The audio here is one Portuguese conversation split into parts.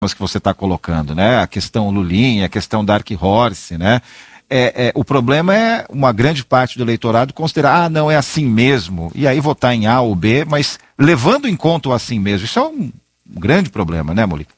que você está colocando, né? A questão Lulinha, a questão Dark Horse, né? O problema é uma grande parte do eleitorado considerar, não, é assim mesmo, e aí votar em A ou B, mas levando em conta o assim mesmo. Isso é um grande problema, né, Molíca?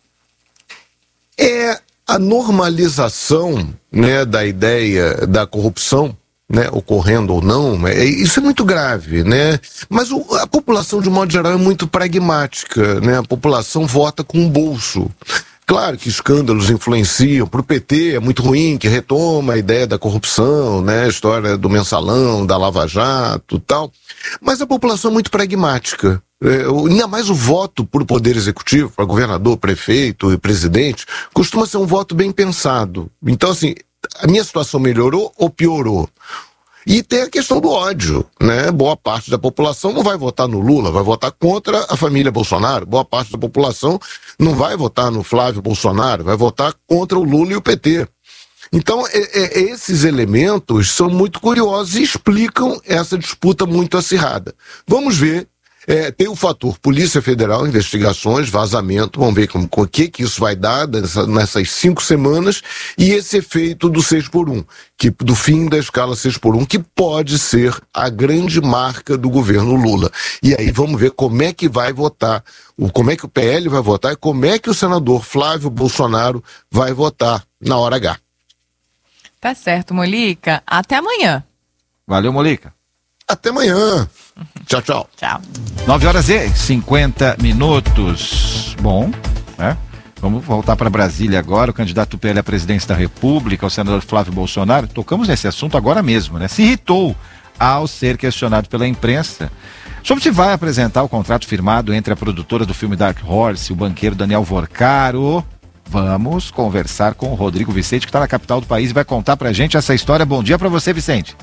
É a normalização, né, da ideia da corrupção, né, ocorrendo ou não, isso é muito grave, né? Mas a população, de modo geral, é muito pragmática, né? A população vota com o bolso. Claro que escândalos influenciam. Para o PT é muito ruim, que retoma a ideia da corrupção, né? A história do mensalão, da Lava Jato e tal. Mas a população é muito pragmática. Ainda mais o voto por poder executivo, para governador, prefeito e presidente, costuma ser um voto bem pensado. Então, assim, a minha situação melhorou ou piorou? E tem a questão do ódio, né? Boa parte da população não vai votar no Lula, vai votar contra a família Bolsonaro. Boa parte da população não vai votar no Flávio Bolsonaro, vai votar contra o Lula e o PT. Então, esses elementos são muito curiosos e explicam essa disputa muito acirrada. Vamos ver. Tem o fator Polícia Federal, investigações, vazamento, vamos ver o que isso vai dar nessas 5 semanas, e esse efeito do 6x1, do fim da escala 6x1, que pode ser a grande marca do governo Lula. E aí vamos ver como é que vai votar, como é que o PL vai votar e como é que o senador Flávio Bolsonaro vai votar na hora H. Tá certo, Molíca. Até amanhã. Valeu, Molíca. Até amanhã. Tchau, tchau. Tchau. 9h50. Bom, né? Vamos voltar para Brasília agora. O candidato do PL à presidência da República, o senador Flávio Bolsonaro, tocamos nesse assunto agora mesmo, né? Se irritou ao ser questionado pela imprensa sobre se vai apresentar o contrato firmado entre a produtora do filme Dark Horse e o banqueiro Daniel Vorcaro. Vamos conversar com o Rodrigo Vicente, que está na capital do país e vai contar pra gente essa história. Bom dia para você, Vicente.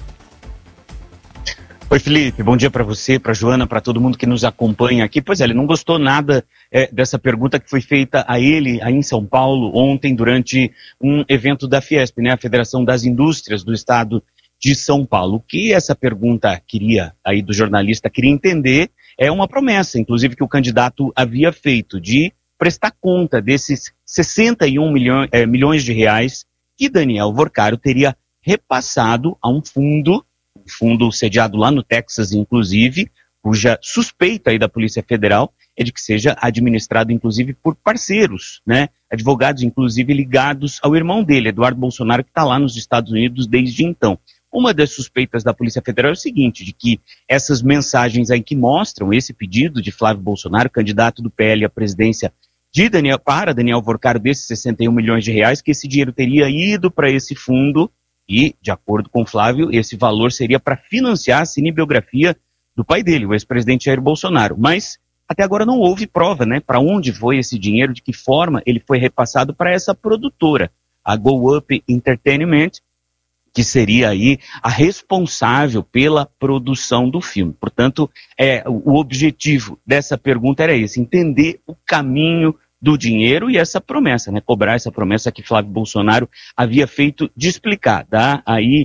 Oi, Felipe, bom dia para você, para Joana, para todo mundo que nos acompanha aqui. Pois é, ele não gostou nada dessa pergunta que foi feita a ele aí em São Paulo ontem durante um evento da Fiesp, né, a Federação das Indústrias do Estado de São Paulo. O que essa pergunta do jornalista queria entender é uma promessa, inclusive, que o candidato havia feito de prestar conta desses 61 milhões de reais que Daniel Vorcaro teria repassado a um fundo sediado lá no Texas, inclusive, cuja suspeita aí da Polícia Federal é de que seja administrado, inclusive, por parceiros, né? Advogados, inclusive, ligados ao irmão dele, Eduardo Bolsonaro, que está lá nos Estados Unidos desde então. Uma das suspeitas da Polícia Federal é o seguinte, de que essas mensagens aí que mostram esse pedido de Flávio Bolsonaro, candidato do PL à presidência para Daniel Vorcaro, desses 61 milhões de reais, que esse dinheiro teria ido para esse fundo. E, de acordo com o Flávio, esse valor seria para financiar a cinebiografia do pai dele, o ex-presidente Jair Bolsonaro. Mas até agora não houve prova, né, para onde foi esse dinheiro, de que forma ele foi repassado para essa produtora, a Go Up Entertainment, que seria aí a responsável pela produção do filme. Portanto, o objetivo dessa pergunta era esse, entender o caminho do dinheiro e essa promessa, né? Cobrar essa promessa que Flávio Bolsonaro havia feito de explicar, dar aí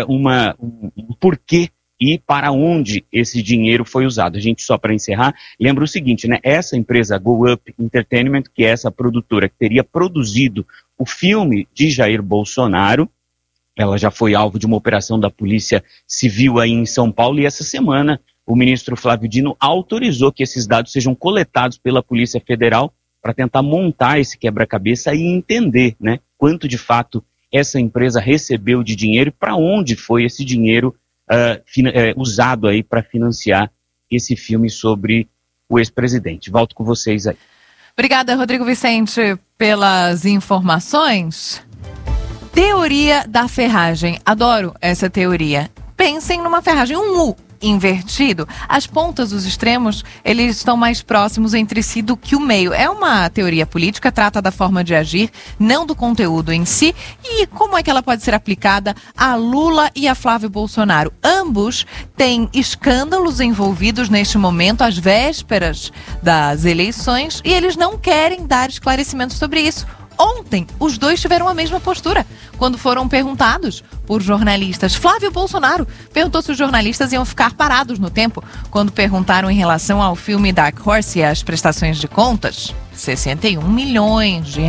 um porquê e para onde esse dinheiro foi usado. A gente, só para encerrar, lembra o seguinte, né? Essa empresa Go Up Entertainment, que é essa produtora que teria produzido o filme de Jair Bolsonaro, ela já foi alvo de uma operação da Polícia Civil aí em São Paulo, e essa semana o ministro Flávio Dino autorizou que esses dados sejam coletados pela Polícia Federal para tentar montar esse quebra-cabeça e entender, né, quanto de fato essa empresa recebeu de dinheiro e para onde foi esse dinheiro usado aí para financiar esse filme sobre o ex-presidente. Volto com vocês aí. Obrigada, Rodrigo Vicente, pelas informações. Teoria da ferragem. Adoro essa teoria. Pensem numa ferragem, um U invertido. As pontas, os extremos, eles estão mais próximos entre si do que o meio. É uma teoria política, trata da forma de agir, não do conteúdo em si. E como é que ela pode ser aplicada a Lula e a Flávio Bolsonaro? Ambos têm escândalos envolvidos neste momento, às vésperas das eleições, e eles não querem dar esclarecimentos sobre isso. Ontem, os dois tiveram a mesma postura. quando foram perguntados por jornalistas. Flávio Bolsonaro perguntou se os jornalistas iam ficar parados no tempo quando perguntaram em relação ao filme Dark Horse e as prestações de contas. 61 milhões de